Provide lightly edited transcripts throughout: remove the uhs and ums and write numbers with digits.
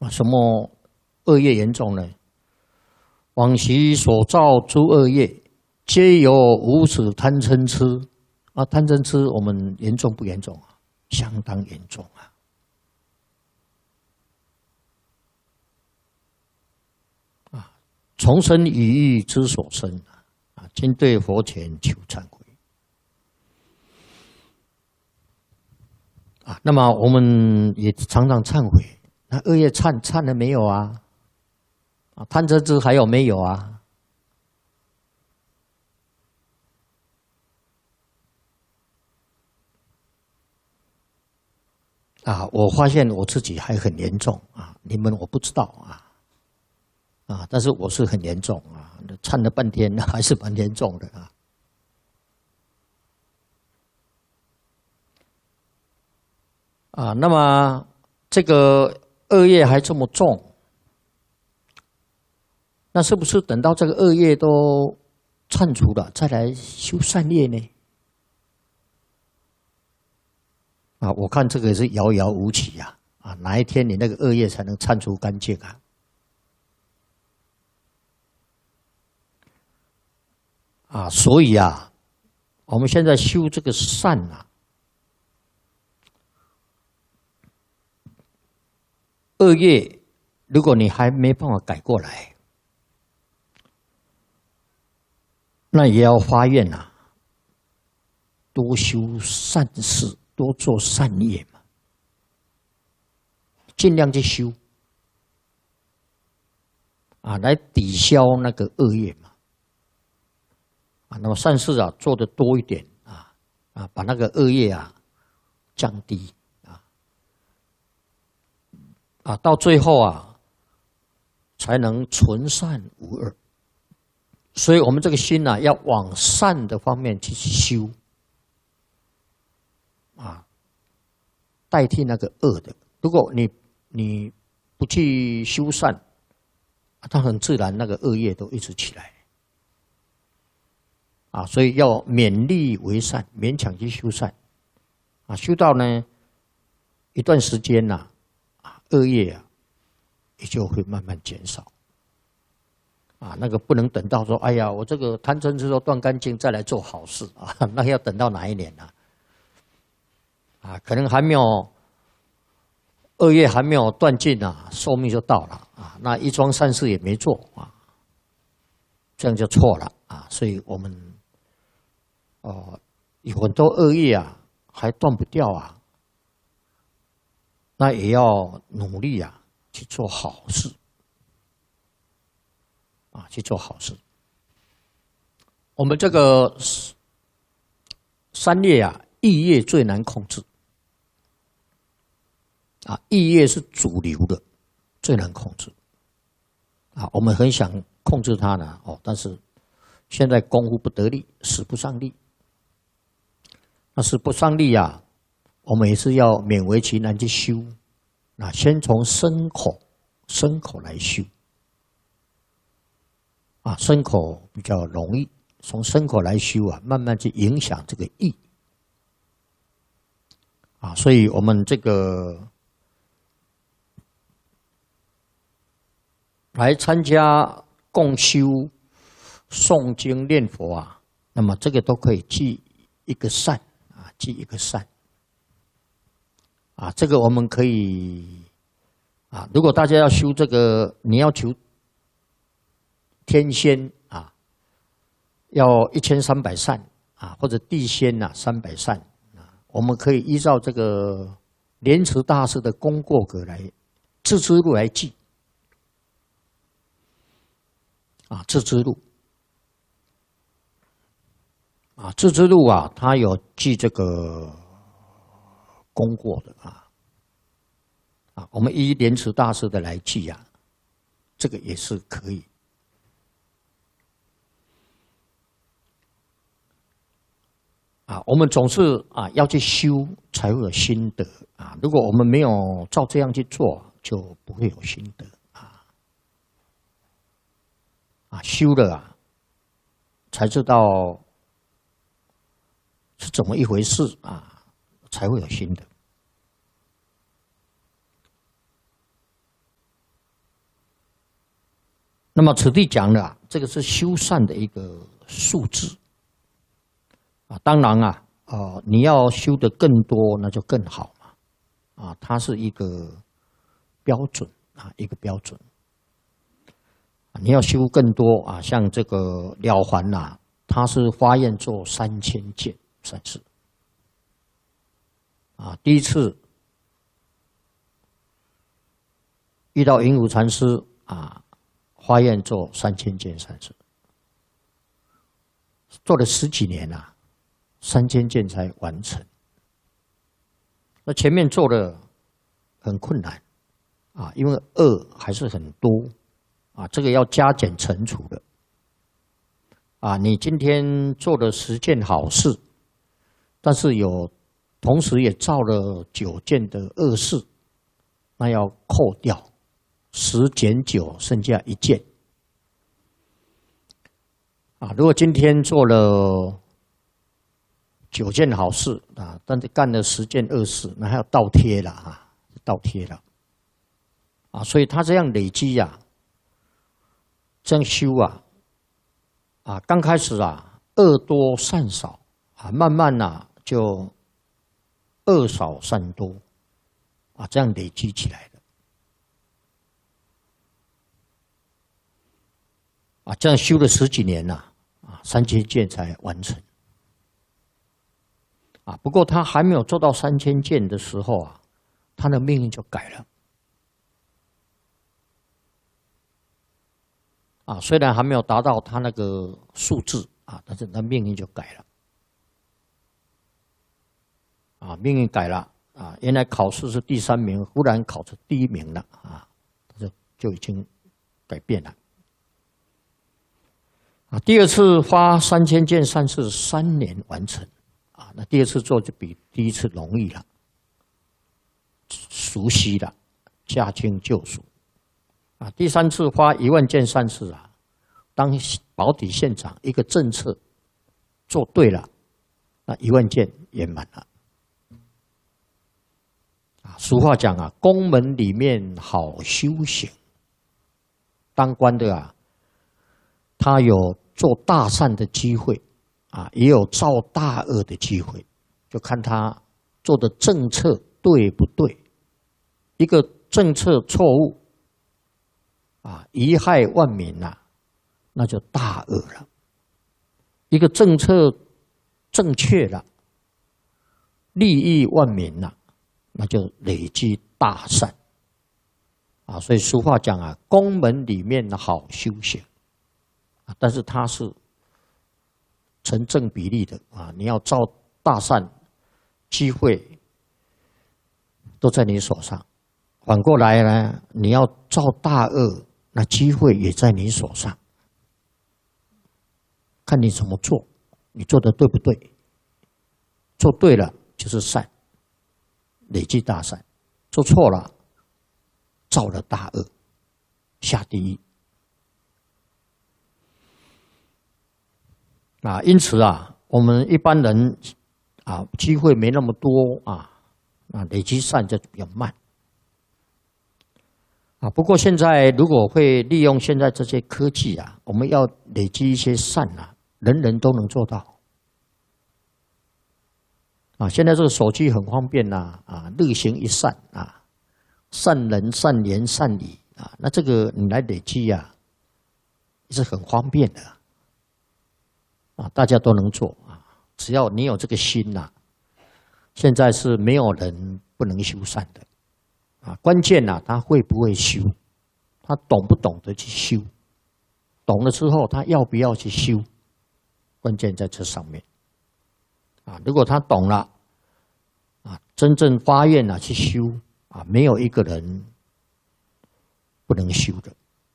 什么恶业严重呢？往昔所造诸恶业，皆由无始贪嗔痴。贪嗔痴我们严重不严重啊？相当严重啊！从生语意之所生今对佛前求忏悔那么我们也常常忏悔，那恶业忏了没有啊？贪嗔痴还有没有啊？我发现我自己还很严重你们我不知道但是我是很严重忏了半天还是蛮严重的那么这个恶业还这么重，那是不是等到这个恶业都忏除了，再来修善业呢？我看这个是遥遥无期哪一天你那个恶业才能忏除干净所以我们现在修这个善恶业，如果你还没办法改过来，那也要发愿多修善事，多做善业嘛，尽量去修来抵消那个恶业嘛那么善事做得多一点把那个恶业降低到最后才能纯善无恶。所以我们这个心要往善的方面去修代替那个恶的。如果你不去修善它很自然那个恶业都一直起来所以要勉力为善，勉强去修善修到呢一段时间恶业也就会慢慢减少那个不能等到说哎呀我这个贪嗔痴都断干净再来做好事那要等到哪一年可能还没有恶业还没有断尽寿命就到了那一桩善事也没做这样就错了所以我们有很多恶业还断不掉那也要努力去做好事去做好事。我们这个三业意业最难控制意业是主流的，最难控制我们很想控制它呢但是现在功夫不得力，使不上力。那使不上力我们也是要勉为其难去修先从身口来修身口比较容易，从身口来修慢慢去影响这个意所以我们这个来参加共修、诵经、念佛那么这个都可以记一个善记一个善这个我们可以如果大家要修这个，你要求天仙要1300善或者地仙300善我们可以依照这个莲池大师的功过格来自知路来记自知路自知路它有记这个功过的我们依莲池大师的来记这个也是可以我们总是要去修才会有心得如果我们没有照这样去做，就不会有心得修了才知道是怎么一回事才会有心得那么此地讲的啊，这个是修善的一个数字啊。当然啊，你要修的更多，那就更好嘛。啊，它是一个标准啊，一个标准。你要修更多啊，像这个了凡呐，他是发愿做3000件善事啊。第一次遇到云谷禅师啊，发愿做3000件善事，做了10几年啊，3000件才完成。那前面做的很困难啊，因为恶还是很多啊，这个要加减乘除的啊。你今天做了10件好事，但是同时也造了9件的恶事，那要扣掉10减9，剩下1件啊。如果今天做了9件好事啊，但是干了10件恶事，那还要倒贴了啊，倒贴了啊。所以他这样累积啊，这样修啊，刚开始啊，恶多善少啊，慢慢啊就恶少善多啊，这样累积起来的啊，这样修了10几年了啊，3000件才完成啊。不过他还没有做到3000件的时候啊，他的命运就改了啊。虽然还没有达到他那个数字啊，但是他命运就改了啊，命运改了啊。原来考试是第3名，忽然考成第1名了啊，就已经改变了啊。第二次发3000件善事，3年完成啊。那第二次做就比第一次容易了，熟悉了，驾轻就熟啊。第3次发1万件善事啊，当保底县长，一个政策做对了，那1万件圆满了啊。俗话讲啊，宫门里面好修行，当官的啊，他有做大善的机会啊，也有造大恶的机会，就看他做的政策对不对。一个政策错误啊，贻害万民啊，那就大恶了。一个政策正确了，利益万民了，那就累积大善啊。所以俗话讲啊，宫门里面好修行啊，但是它是成正比例的啊。你要造大善，机会都在你手上；反过来呢，你要造大恶，那机会也在你手上。看你怎么做，你做的对不对？做对了就是善，累积大善；做错了，造了大恶，下地狱。啊，因此啊，我们一般人啊，机会没那么多啊，累积善就比较慢啊。不过现在如果会利用现在这些科技啊，我们要累积一些善啊，人人都能做到啊。现在这个手机很方便呐啊，日行一善啊，善人、善言、善理啊，那这个你来累积啊，是很方便的。啊，大家都能做啊，只要你有这个心呐。现在是没有人不能修善的啊，关键呐，他会不会修，他懂不懂得去修，懂了之后他要不要去修，关键在这上面啊。如果他懂了啊，真正发愿去修啊，没有一个人不能修的。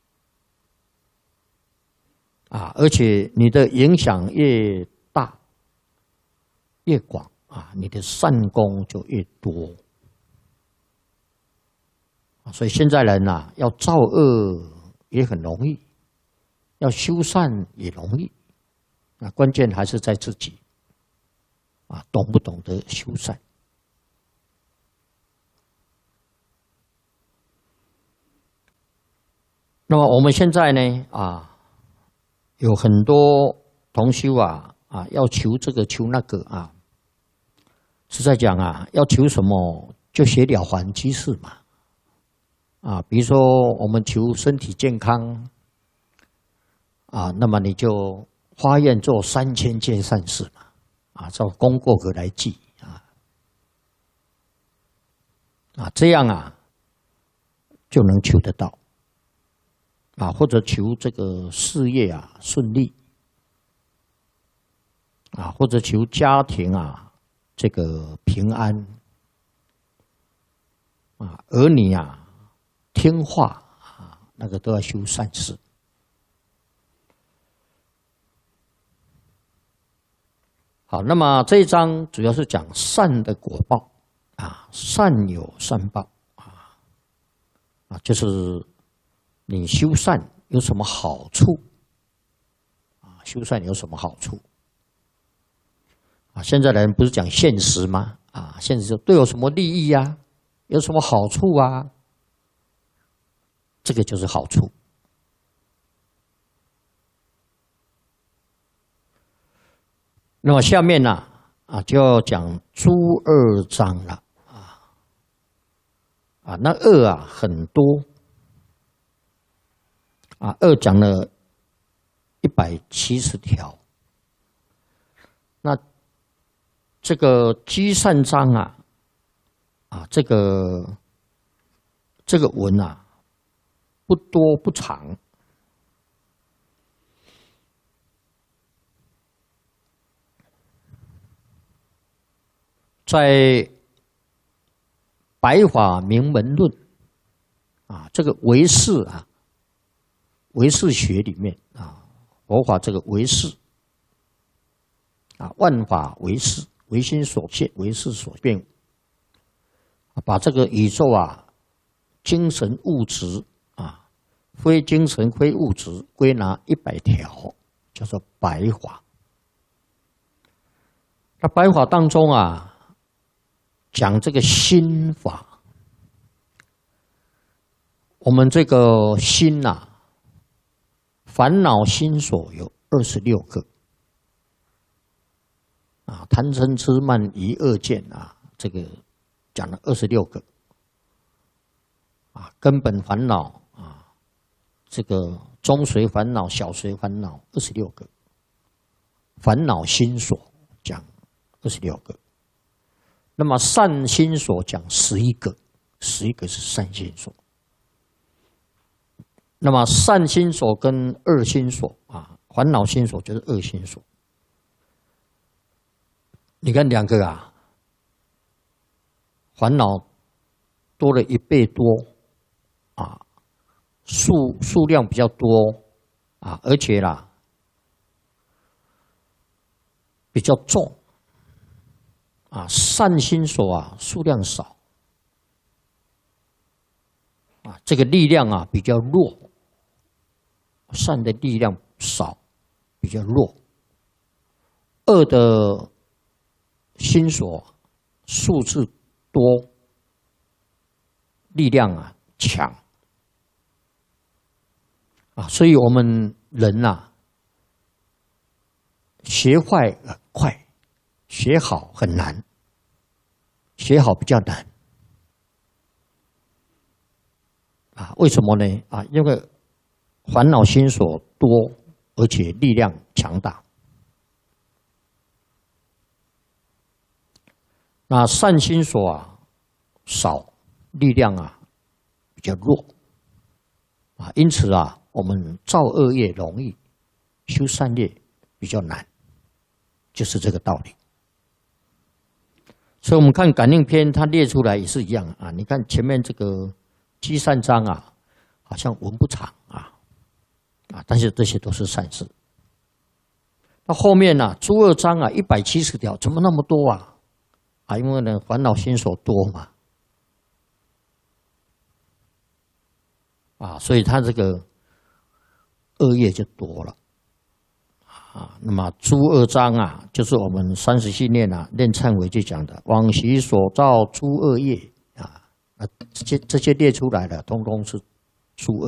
啊，而且你的影响越大、越广啊，你的善功就越多。所以现在人呐，要造恶也很容易，要修善也容易。啊，关键还是在自己啊，懂不懂得修善。 那么我们现在呢有很多同修要求这个求那个是在讲要求什么就写了凡居士嘛比如说我们求身体健康那么你就发愿做3000件善事嘛照功过格来记这样就能求得到或者求这个事业顺利或者求家庭这个平安儿女听话那个都要修善事。好，那么这一章主要是讲善的果报善有善报就是你修善有什么好处修善有什么好处现在的人不是讲现实吗现实对有什么利益有什么好处这个就是好处。那么下面就要讲诸恶章了那恶很多恶讲了170条。那这个积善章这个文不多不长，在《白法明门论》这个唯识唯识学里面佛法这个唯识万法唯识，唯心所现，唯识所变，把这个宇宙精神物质非精神非物质归纳100条，叫做白法。那白法当中讲这个心法，我们这个心烦恼心所有26个贪嗔痴慢疑恶见这个讲了26个根本烦恼这个中随烦恼小随烦恼26个，烦恼心所讲26个，那么善心所讲11个，11个是善心所。那么善心所跟恶心所烦恼心所就是恶心所。你看两个烦恼多了1倍多数量比较多而且比较重善心所数量少这个力量比较弱，善的力量少，比较弱。恶的心所数字多，力量强所以我们人学坏快，学好很难，学好比较难为什么呢因为烦恼心所多，而且力量强大。那善心所少，力量比较弱因此我们造恶业容易，修善业比较难，就是这个道理。所以我们看感应篇，它列出来也是一样你看前面这个积善章好像文不长但是这些都是善事。那后面诸恶章170条，怎么那么多因为呢烦恼心所多嘛所以它这个恶业就多了那么诸恶章就是我们30系念念忏悔就讲的往昔所造诸恶业这些列出来的，通通是诸恶。